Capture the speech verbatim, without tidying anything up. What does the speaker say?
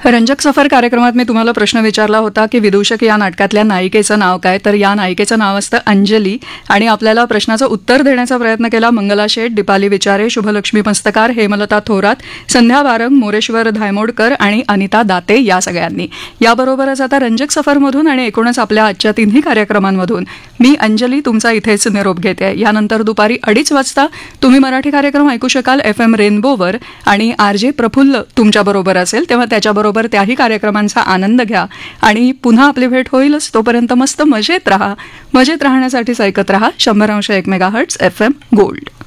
रंजक सफर कार्यक्रमात मी तुम्हाला प्रश्न विचारला होता की विदूषक या नाटकातल्या नायिकेचं नाव काय, तर या नायिकेचं नाव असतं अंजली. आणि आपल्याला प्रश्नाचं उत्तर देण्याचा प्रयत्न केला मंगला शेठ, दीपाली विचारे, शुभलक्ष्मी मस्तकार, हेमलता थोरात, संध्या वारंग, मोरेश्वर धायमोडकर आणि अनिता दाते या सगळ्यांनी. याबरोबरच आता रंजक सफरमधून आणि एकूणच आपल्या आजच्या तिन्ही कार्यक्रमांमधून मी अंजली तुमचा इथेच निरोप घेते. यानंतर दुपारी अडीच वाजता तुम्ही मराठी कार्यक्रम ऐकू शकाल एफ एम रेनबोवर आणि आर जे प्रफुल्ल तुमच्याबरोबर असेल, तेव्हा त्याच्याबरोबर त्याही कार्यक्रमांचा आनंद घ्या. आणि पुन्हा आपली भेट होईलच. तोपर्यंत मस्त मजेत राहा. मजेत राहण्यासाठीच ऐकत राहा शंभर अंश एक मेगाहर्ट्झ एफ एम गोल्ड.